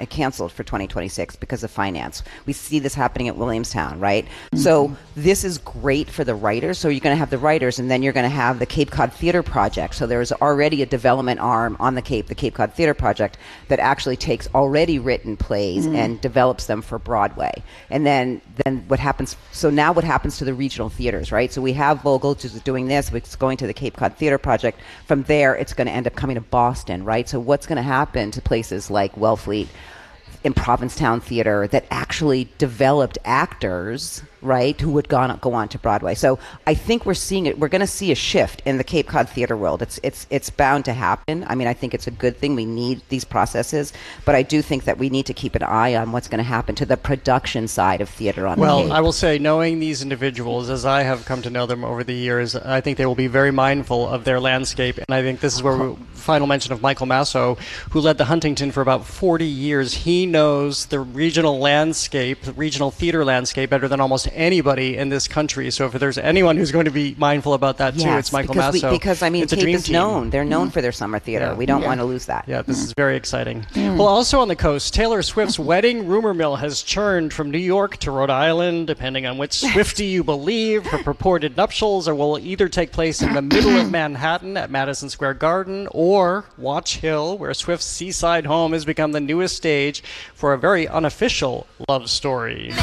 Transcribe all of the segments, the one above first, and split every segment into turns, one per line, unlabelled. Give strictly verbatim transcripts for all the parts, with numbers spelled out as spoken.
uh, canceled for twenty twenty-six because of finance. We see this happening at Williamstown, right? Mm-hmm. So this is great for the writers. So you're going to have the writers, and then you're going to have the Cape Cod Theater Project. So there's already a development arm on the Cape, the Cape Cod Theater Project, that actually takes already written plays mm-hmm. and develops them for Broadway. And then, then what happens, so now what happens to the regional theaters, right? So we have Vogel just doing this, it's going to the Cape Cod Theater Project. From there, it's going to end up coming to Boston, right? So what's going to happen to places like Wellfleet in Provincetown Theater that actually developed actors, right, who would go on, go on to Broadway. So I think we're seeing it. We're going to see a shift in the Cape Cod theater world. It's it's it's bound to happen. I mean, I think it's a good thing. We need these processes, but I do think that we need to keep an eye on what's going to happen to the production side of theater on
well,
the Cape.
Well, I will say, knowing these individuals, as I have come to know them over the years, I think they will be very mindful of their landscape, and I think this is where we, final mention of Michael Masso, who led the Huntington for about forty years. He knows the regional landscape, the regional theater landscape, better than almost anybody in this country. So if there's anyone who's going to be mindful about that too,
yes,
it's Michael
because
Masso.
We, because I mean,
it's
Cape is
team.
known. They're known mm. for their summer theater. Yeah. We don't
yeah.
want to lose that.
Yeah, this
mm.
is very exciting. Mm. Well, also on the coast, Taylor Swift's wedding rumor mill has churned from New York to Rhode Island, depending on which Swiftie you believe. Her purported nuptials are, will either take place in the middle of Manhattan at Madison Square Garden or Watch Hill, where Swift's seaside home has become the newest stage for a very unofficial love story.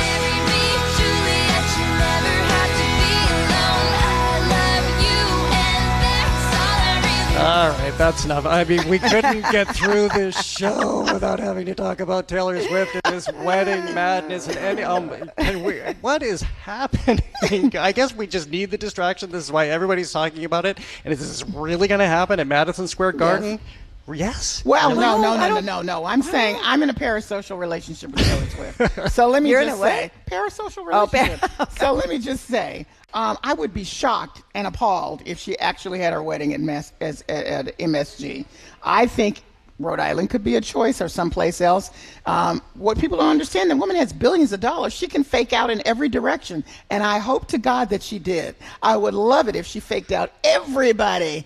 All right, that's enough. I mean, we couldn't get through this show without having to talk about Taylor Swift and this wedding madness and any. Um, can we, what is happening? I guess we just need the distraction. This is why everybody's talking about it. And is this really going to happen at Madison Square Garden? Yes. Yes.
Well, no, no, no, no, no, no. I'm saying I'm in a parasocial relationship with Taylor Swift. So let me
You're
just
in a
say, parasocial relationship. Oh, par- so let me just say, um, I would be shocked and appalled if she actually had her wedding at, M S, as, at, at M S G. I think Rhode Island could be a choice, or someplace else. Um, what people don't understand, the woman has billions of dollars. She can fake out in every direction, and I hope to God that she did. I would love it if she faked out everybody.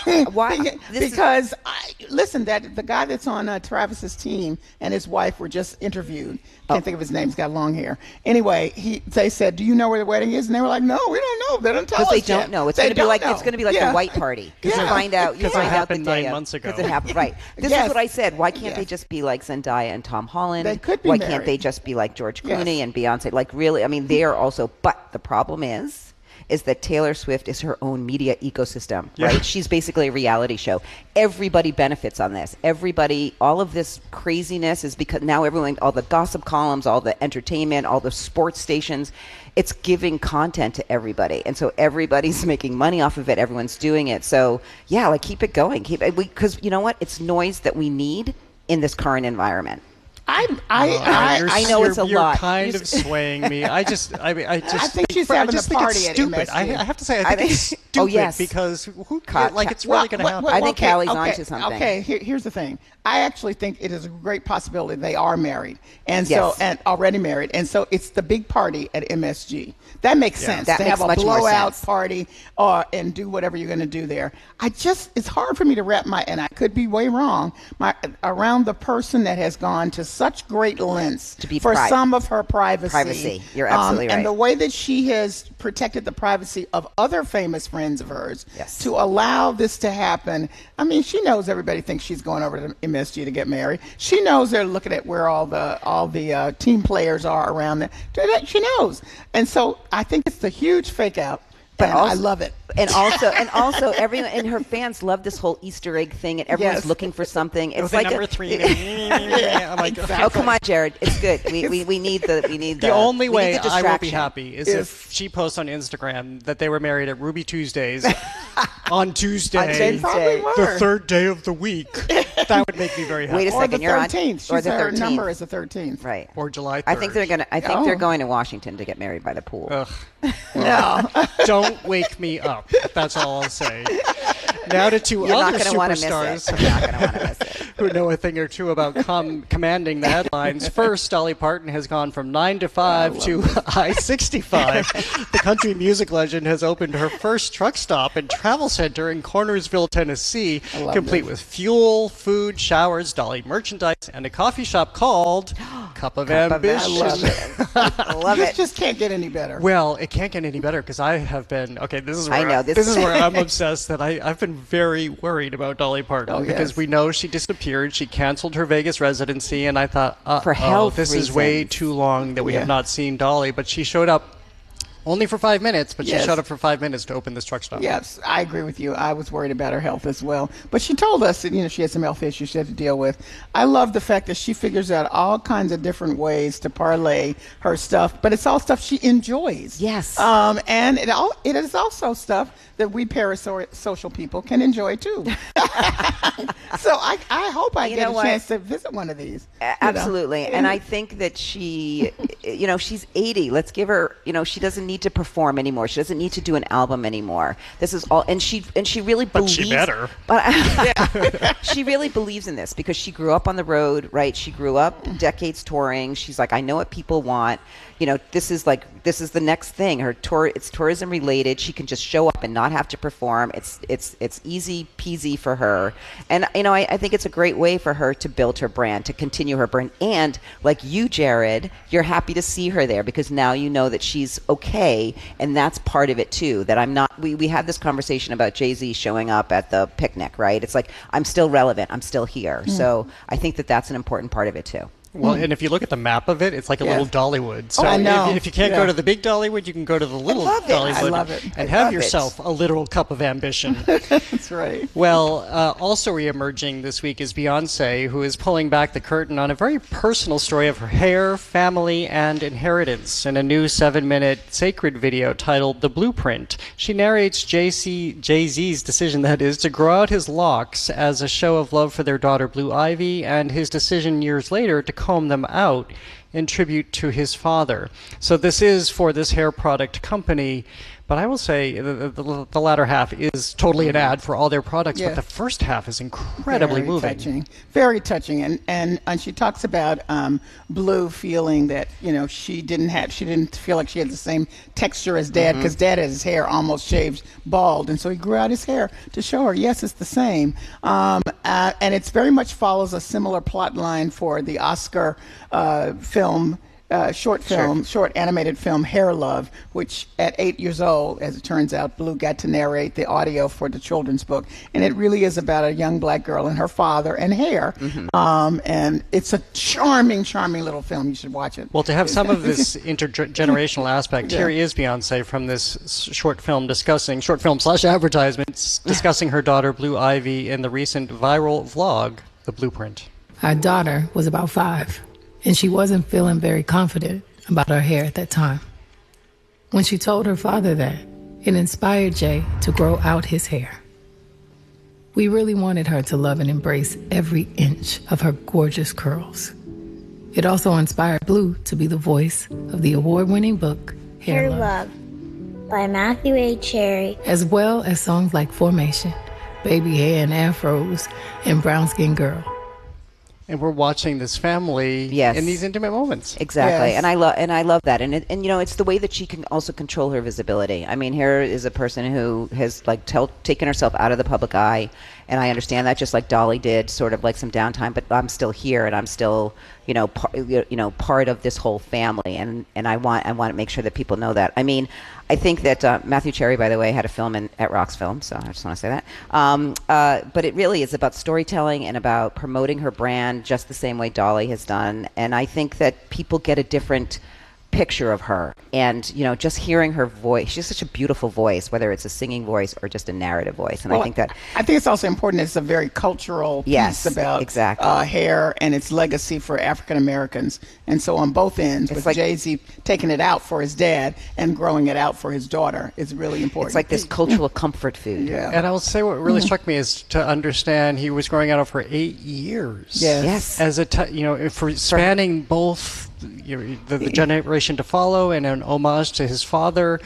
Why?
Because, I, listen, that the guy that's on uh, Travis's team and his wife were just interviewed. Can't oh. think of his name. He's got long hair. Anyway, he they said, "Do you know where the wedding is?" And they were like, "No, we don't know. They don't tell us."
Because
Because
they don't know. It's going to be like know. it's going to be like
yeah.
the white party. Because
yeah.
you find out. You
Because
find
it
out the
happened
day
nine
of,
months ago.
Because it happened right. This
yes.
is what I said. Why can't
yes.
they just be like Zendaya and Tom Holland?
They could be
Why
married.
can't they just be like George Clooney
yes.
and Beyonce? Like really? I mean, they are also. But the problem is. is that Taylor Swift is her own media ecosystem,
yeah.
right? She's basically a reality show. Everybody benefits on this. Everybody, all of this craziness is because now everyone, all the gossip columns, all the entertainment, all the sports stations, it's giving content to everybody. And so everybody's making money off of it. Everyone's doing it. So yeah, like keep it going. Keep it, because you know what? It's noise that we need in this current environment.
I I,
oh,
I,
I
know it's a
you're
lot.
kind you're, of swaying me. I just I mean I just
I think she's having
I just
a party
think it's
at
stupid.
M S G.
I, I have to say I think,
I think
it's stupid
oh, yes.
because who
Ca-
like it's
well,
really going to happen.
well,
I think
okay,
Callie's
okay,
onto something.
Okay, here, here's the thing. I actually think it is a great possibility they are married, and so
Yes.
and already married, and so it's the big party at M S G. That makes
Yeah.
sense
That
to
makes
have a
much more
blowout
sense.
party or and do whatever you're going to do there. I just it's hard for me to wrap my and I could be way wrong my around the person that has gone to such great lengths
To be
for
pri-
some of her privacy.
Privacy. You're absolutely
um,
right.
And the way that she has protected the privacy of other famous friends of hers
Yes.
to allow this to happen. I mean, she knows everybody thinks she's going over to M S G to get married. She knows they're looking at where all the all the uh, team players are around there. She knows, and so I think it's a huge fake out.
But
and
also,
I love it.
And also, and also, everyone and her fans love this whole Easter egg thing, and everyone's
Yes.
looking for something. It's
With the
like
number
a,
three. I'm like, okay.
Oh come on, Jared! It's good. We we, we need the we need the.
The only
we
way
need the
I will be
distraction.
happy is
Is-
if she posts on Instagram that they were married at Ruby Tuesdays on Tuesday,
They probably were.
the third day of the week. That would make me very happy.
Wait a
or
second,
the
you're on-
thirteenth.
or
She's
the
her
thirteenth.
number is the thirteenth.
Right.
Or July third.
I think they're gonna. I think
Oh.
they're going to Washington to get married by the pool.
Ugh.
No.
Don't wake me up. That's all I'll say. Now to two
You're not
other
gonna wanna miss it.
superstars
You're not going to want to miss it.
who know a thing or two about com- commanding the headlines. First, Dolly Parton has gone from nine to five to I sixty-five. The country music legend has opened her first truck stop and travel center in Cornersville, Tennessee, complete
this.
with fuel, food, showers, Dolly merchandise, and a coffee shop called Cup of
Cup of
Ambition.
I love it.
I love
This
it.
just can't get any better.
Well, it can't get any better because I have been okay. This is where
I know, this-
this is where I'm obsessed. That I I've been very worried about Dolly Parton
Oh,
because
yes.
we know she disappeared. She canceled her Vegas residency, and I thought, uh,
For
oh,
health
this is way
reasons.
too long that we
Yeah.
have not seen Dolly. But she showed up only for five minutes. But
Yes.
she showed up for five minutes to open this truck stop.
Yes, I agree with you. I was worried about her health as well. But she told us that, you know, she had some health issues she had to deal with. I love the fact that she figures out all kinds of different ways to parlay her stuff, but it's all stuff she enjoys.
Yes.
Um, and it all it is also stuff that we parasocial people can enjoy too. So I, I hope I
You
get
know
a
what?
chance to visit one of these.
A-
you know.
Absolutely. And I think that she, you know, she's eighty. Let's give her, you know, she doesn't need to perform anymore. She doesn't need to do an album anymore. This is all, and she, and she really
But
believes.
she better.
But she really believes in this because she grew up on the road, right? She grew up decades touring. She's like, I know what people want. You know, this is like, this is the next thing. Her tour, it's tourism related. She can just show up and not have to perform. It's, it's, it's easy peasy for her. And, you know, I, I think it's a great way for her to build her brand, to continue her brand. And like you, Jared, you're happy to see her there because now you know that she's okay. And that's part of it too, that I'm not, we, we had this conversation about Jay-Z showing up at the picnic, right? It's like, I'm still relevant. I'm still here. So I think that that's an important part of it too.
Well, and if you look at the map of it, it's like a
Yes.
little Dollywood. So
Oh, I know.
If, if you can't
Yeah.
go to the big Dollywood, you can go to the little
love it.
Dollywood
I love it.
and
I
have
love it.
yourself a literal cup of ambition.
That's right.
Well, uh, also re-emerging this week is Beyonce, who is pulling back the curtain on a very personal story of her hair, family, and inheritance. In a new seven-minute sacred video titled The Blueprint, she narrates Jay Z, Jay-Z's decision, that is, to grow out his locks as a show of love for their daughter Blue Ivy, and his decision years later to comb them out in tribute to his father. So this is for this hair product company, but I will say the, the, the latter half is totally an ad for all their products,
Yeah.
but the first half is incredibly
Very
moving.
touching, very touching, and and and she talks about um, Blue feeling that you know she didn't have, she didn't feel like she had the same texture as Dad because Dad had his hair almost shaved bald, and so he grew out his hair to show her yes, it's the same, um, uh, and it's very much follows a similar plot line for the Oscar uh, film. Uh, short film, short animated film, Hair Love, which at eight years old, as it turns out, Blue got to narrate the audio for the children's book. And it really is about a young black girl and her father and hair. Um, and it's a charming, charming little film. You should watch it.
Well, to have some of this intergenerational aspect,
Yeah.
here is Beyonce from this s- short film discussing, short film slash advertisements, discussing her daughter Blue Ivy in the recent viral vlog, The Blueprint.
Our daughter was about five, and she wasn't feeling very confident about her hair at that time. When she told her father that, it inspired Jay to grow out his hair. We really wanted her to love and embrace every inch of her gorgeous curls. It also inspired Blue to be the voice of the award-winning book, Hair,
Hair
Love,
Love by Matthew A. Cherry.
as well as songs like Formation, Baby Hair and Afros, and Brown Skin Girl.
And we're watching this family
Yes.
in these intimate moments.
Exactly,
Yes.
and I love and I love that, and it, and you know it's the way that she can also control her visibility. I mean, here is a person who has like tell, taken herself out of the public eye, and I understand that, just like Dolly did, sort of like some downtime. But I'm still here, and I'm still you know par, you know part of this whole family, and and I want I want to make sure that people know that. I mean, I think that uh, Matthew Cherry, by the way, had a film in, at Rox Film, so I just want to say that. Um, uh, but it really is about storytelling and about promoting her brand just the same way Dolly has done. And I think that people get a different picture of her. And, you know, just hearing her voice, she has such a beautiful voice, whether it's a singing voice or just a narrative voice. And
Well,
I think that...
I think it's also important. It's a very cultural
Yes,
piece about
exactly.
uh, hair and its legacy for African Americans. And so on both ends,
It's
with
like-
Jay-Z taking it out for his dad and growing it out for his daughter is really important.
It's like this cultural comfort food.
Yeah.
And I will say what really struck me is to understand he was growing out of for eight years.
Yes.
Yes.
As a, t- you know, for spanning both you know, the, the generation to follow and an homage to his father.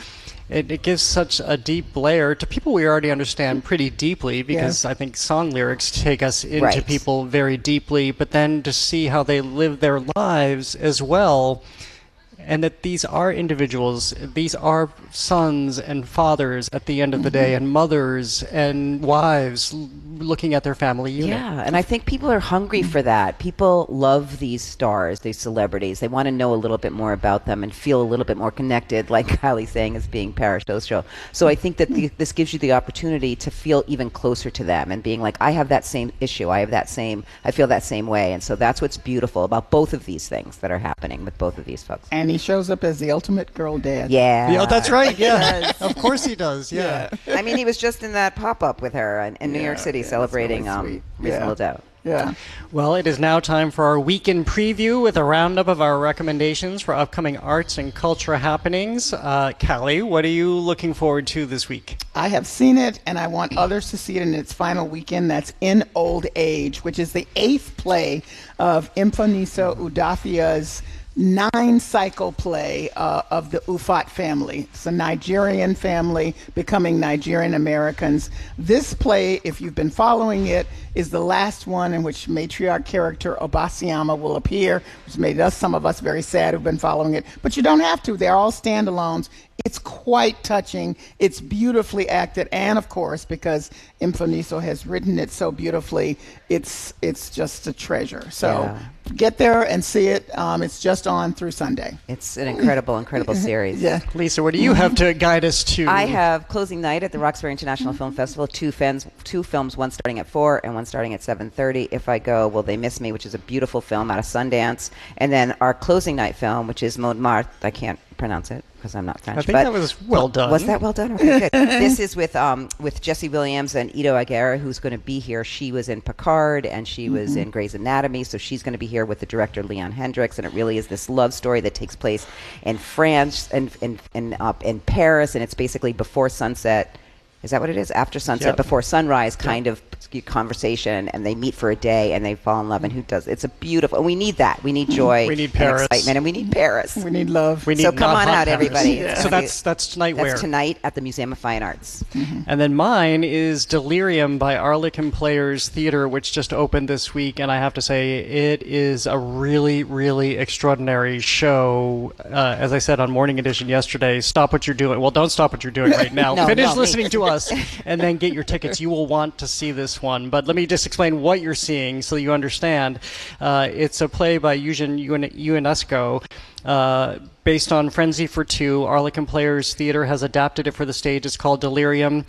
it, it gives such a deep layer to people we already understand pretty deeply, because
Yeah.
I think song lyrics take us into
Right.
people very deeply, but then to see how they live their lives as well. And that these are individuals, these are sons and fathers at the end of the day, and mothers and wives l- looking at their family unit.
Yeah, and I think people are hungry for that. People love these stars, these celebrities. They want to know a little bit more about them and feel a little bit more connected, like Kylie's saying, as being parasocial. So I think that the, this gives you the opportunity to feel even closer to them and being like, I have that same issue. I have that same, I feel that same way. And so that's what's beautiful about both of these things that are happening with both of these folks.
And he shows up as the ultimate girl dad.
Yeah.
Yeah, that's right. Yeah, of course he does. Yeah.
I mean, he was just in that pop-up with her in, in New
Yeah,
York City
yeah, that's
celebrating
really
um,
sweet.
Reasonable
Yeah.
Doubt.
Yeah.
Well, it is now time for our weekend preview with a roundup of our recommendations for upcoming arts and culture happenings. Uh, Callie, what are you looking forward to this week?
I have seen it, and I want others to see it in its final weekend. That's In Old Age, which is the eighth play of Mfoniso Udafia's nine-cycle play uh, of the Ufot family. It's a Nigerian family becoming Nigerian Americans. This play, if you've been following it, is the last one in which matriarch character Obasiama will appear, which made us, some of us, very sad who've been following it. But you don't have to. They're all standalones. It's quite touching. It's beautifully acted, and of course, because Mfoniso has written it so beautifully, it's it's just a treasure. So
Yeah.
get there and see it. Um, it's just on through Sunday.
It's an incredible, incredible series.
Yeah.
Lisa, what do you have to guide us to?
I have closing night at the Roxbury International Film Festival. Two films, two films, one starting at four and one starting at seven thirty. If I go, Will They Miss Me, which is a beautiful film out of Sundance, and then our closing night film, which is Montmartre. I can't pronounce it because I'm not French.
I think
but
that was well done.
Was that well done? Okay, good. This is with um with Jesse Williams and Ito Aguirre, who's going to be here. She was in Picard and she was in Grey's Anatomy, so she's going to be here with the director Leon Hendricks, and it really is this love story that takes place in France and in in, uh, in Paris, and it's basically before sunset. Is that what it is? After sunset,
Yep.
before sunrise, kind of conversation, and they meet for a day and they fall in love. And who does? It's a beautiful. And we need that. We need joy.
We need
and
Paris.
excitement, and we need Paris.
We need love.
We need
So come
not
on
hot
out,
Paris.
everybody.
Yeah.
It's
So
gonna
that's
be-
that's tonight. Where?
That's tonight at the Museum of Fine Arts.
And then mine is Delirium by Arlequin Players Theater, which just opened this week, and I have to say it is a really, really extraordinary show. Uh, as I said on Morning Edition yesterday, stop what you're doing. Well, don't stop what you're doing right now.
No,
Finish
no, me.
listening to us, and then get your tickets. You will want to see this one. But let me just explain what you're seeing so you understand. Uh, it's a play by Eugene Ionesco. Uh, based on Frenzy for Two. Arlequin Players Theater has adapted it for the stage. It's called Delirium.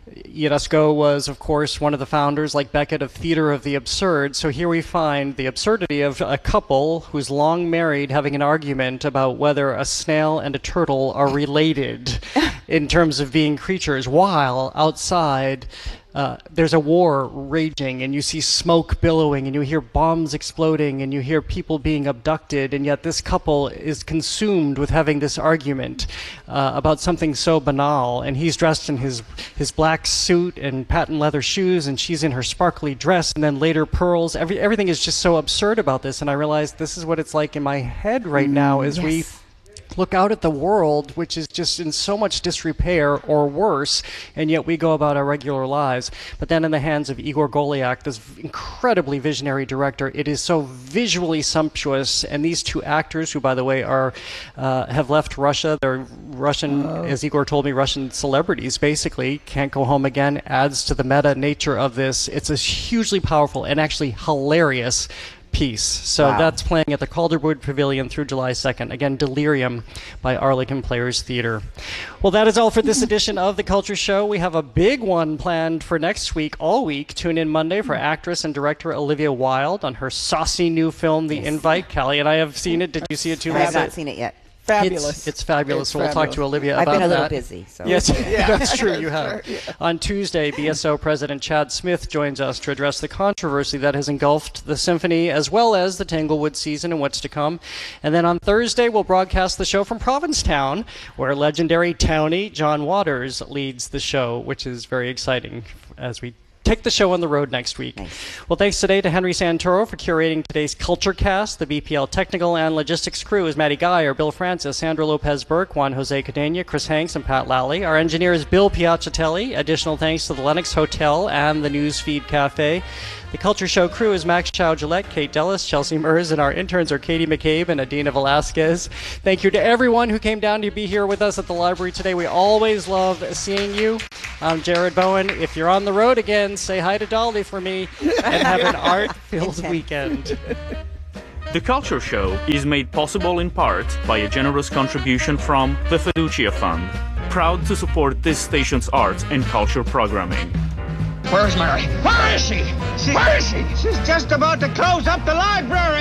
Ionesco was, of course, one of the founders, like Beckett, of Theater of the Absurd. So here we find the absurdity of a couple who's long married having an argument about whether a snail and a turtle are related in terms of being creatures, while outside Uh, there's a war raging, and you see smoke billowing, and you hear bombs exploding, and you hear people being abducted, and yet this couple is consumed with having this argument uh, about something so banal. And he's dressed in his his black suit and patent leather shoes, and she's in her sparkly dress, and then later pearls. Every everything is just so absurd about this, and I realized this is what it's like in my head right now as we
yes.
look out at the world, which is just in so much disrepair or worse, and yet we go about our regular lives. But then in the hands of Igor Goliak, this incredibly visionary director, it is so visually sumptuous. And these two actors, who, by the way, are uh, have left Russia, they're Russian, as Igor told me, Russian celebrities, basically, can't go home again, adds to the meta nature of this. It's a hugely powerful and actually hilarious piece. So
Wow.
that's playing at the Calderwood Pavilion through July second. Again, Delirium by Arlequin Players Theater. Well, that is all for this edition of The Culture Show. We have a big one planned for next week, all week. Tune in Monday for actress and director Olivia Wilde on her saucy new film, The Invite. Callie and I have seen it. Did you see it too,
I have
Lisa?
not seen it yet.
Fabulous.
It's, it's fabulous.
It's
so we'll talk to
fabulous.
Olivia
I've
about
been a little
that.
busy. So.
Yes,
Yeah.
that's true. You have.
Sure, yeah.
On Tuesday, B S O President Chad Smith joins us to address the controversy that has engulfed the symphony as well as the Tanglewood season and what's to come. And then on Thursday, we'll broadcast the show from Provincetown, where legendary townie John Waters leads the show, which is very exciting as we take the show on the road next week.
Nice.
Well, thanks today to Henry Santoro for curating today's Culture Cast. The B P L technical and logistics crew is Maddie Geyer, Bill Francis, Sandra Lopez-Burke, Juan Jose Cadena, Chris Hanks, and Pat Lally. Our engineer is Bill Piacciatelli. Additional thanks to the Lennox Hotel and the Newsfeed Cafe. The Culture Show crew is Max Chow-Gillette, Kate Dellis, Chelsea Mers, and our interns are Katie McCabe and Adina Velasquez. Thank you to everyone who came down to be here with us at the library today. We always love seeing you. I'm Jared Bowen. If you're on the road again, say hi to Dolly for me and have an art-filled weekend.
The Culture Show is made possible in part by a generous contribution from the Fiducia Fund, proud to support this station's arts and culture programming.
Where's Mary? Where is she? she? Where is she? She's just about to close up the library.